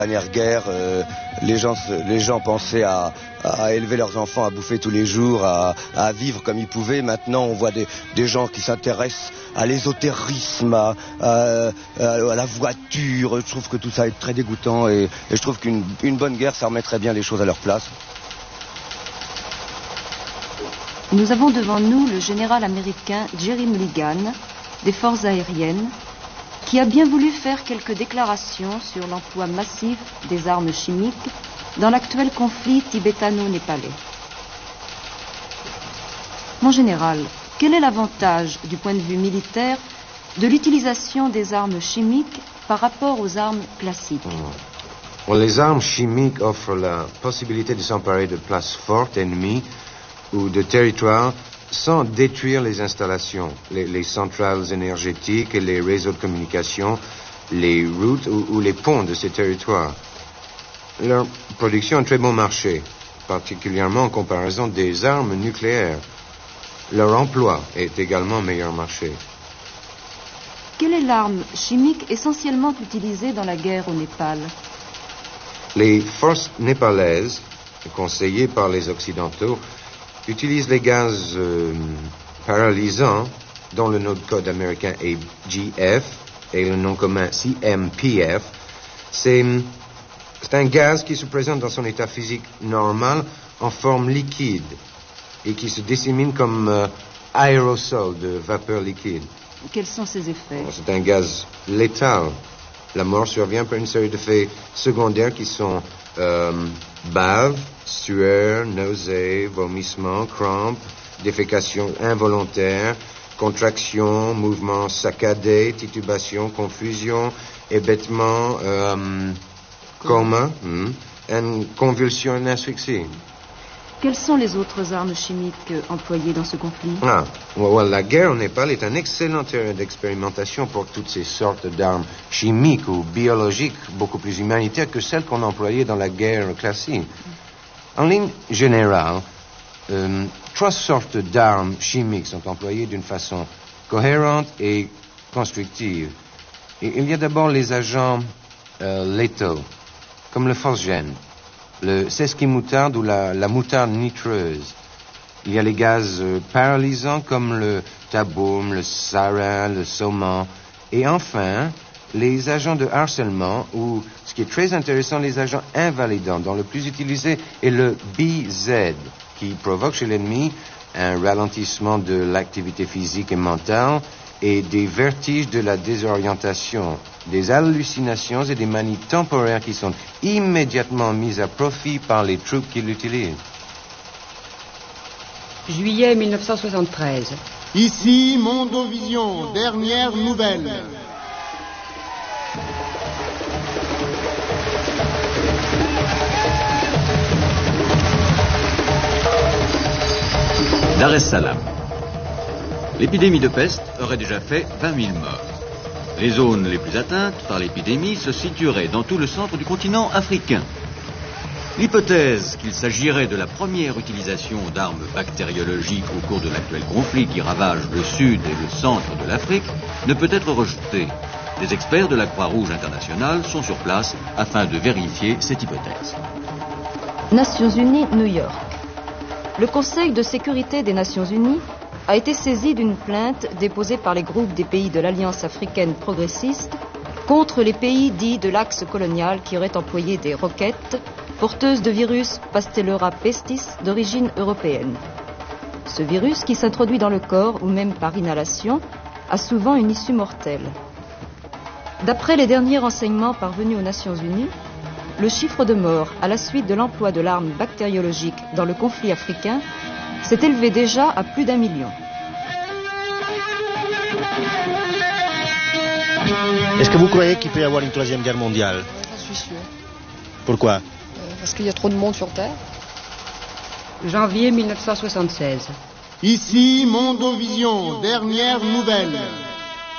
Dernière guerre, les gens pensaient à élever leurs enfants, à bouffer tous les jours, à vivre comme ils pouvaient. Maintenant, on voit des gens qui s'intéressent à l'ésotérisme, à la voiture. Je trouve que tout ça est très dégoûtant et je trouve qu'une bonne guerre, ça remettrait bien les choses à leur place. Nous avons devant nous le général américain Jerry Mulligan, des forces aériennes, qui a bien voulu faire quelques déclarations sur l'emploi massif des armes chimiques dans l'actuel conflit tibétano-népalais. Mon général, quel est l'avantage du point de vue militaire de l'utilisation des armes chimiques par rapport aux armes classiques? Les armes chimiques offrent la possibilité de s'emparer de places fortes ennemies ou de territoires sans détruire les installations, les centrales énergétiques, les réseaux de communication, les routes ou les ponts de ces territoires. Leur production a un très bon marché, particulièrement en comparaison des armes nucléaires. Leur emploi est également meilleur marché. Quelle est l'arme chimique essentiellement utilisée dans la guerre au Népal? Les forces népalaises, conseillées par les Occidentaux, utilisent les gaz paralysants, dont le nom de code américain est GF et le nom commun CMPF. C'est un gaz qui se présente dans son état physique normal en forme liquide et qui se dissémine comme aérosol de vapeur liquide. Quels sont ses effets? C'est un gaz létal. La mort survient par une série d'effets secondaires qui sont bave, sueur, nausées, vomissements, crampes, défécation involontaire, contraction, mouvements saccadés, titubation, confusion, hébétement, coma, une convulsion, une asphyxie. Quelles sont les autres armes chimiques employées dans ce conflit? La guerre au Népal est un excellent terrain d'expérimentation pour toutes ces sortes d'armes chimiques ou biologiques, beaucoup plus humanitaires que celles qu'on employait dans la guerre classique. En ligne générale, 3 sortes d'armes chimiques sont employées d'une façon cohérente et constructive. Il y a d'abord les agents létaux, comme le phosgène, le sesquimoutarde ou la moutarde nitreuse. Il y a les gaz paralysants comme le taboum, le sarin, le saumon. Et enfin, les agents de harcèlement ou, ce qui est très intéressant, les agents invalidants, dont le plus utilisé est le BZ, qui provoque chez l'ennemi un ralentissement de l'activité physique et mentale et des vertiges de la désorientation, des hallucinations et des manies temporaires qui sont immédiatement mises à profit par les troupes qui l'utilisent. Juillet 1973. Ici, Mondovision, dernière nouvelle. Dar es Salaam. L'épidémie de peste aurait déjà fait 20 000 morts. Les zones les plus atteintes par l'épidémie se situeraient dans tout le centre du continent africain. L'hypothèse qu'il s'agirait de la première utilisation d'armes bactériologiques au cours de l'actuel conflit qui ravage le sud et le centre de l'Afrique ne peut être rejetée. Des experts de la Croix-Rouge internationale sont sur place afin de vérifier cette hypothèse. Nations Unies, New York. Le Conseil de sécurité des Nations Unies a été saisi d'une plainte déposée par les groupes des pays de l'Alliance africaine progressiste contre les pays dits de l'axe colonial qui auraient employé des roquettes porteuses de virus Pasteurella pestis d'origine européenne. Ce virus, qui s'introduit dans le corps ou même par inhalation, a souvent une issue mortelle. D'après les derniers renseignements parvenus aux Nations Unies, le chiffre de morts à la suite de l'emploi de l'arme bactériologique dans le conflit africain s'est élevé déjà à plus d'1 million. Est-ce que vous croyez qu'il peut y avoir une 3e guerre mondiale? J'en suis sûr. Pourquoi? Parce qu'il y a trop de monde sur Terre. Janvier 1976. Ici, Mondovision, dernière nouvelle.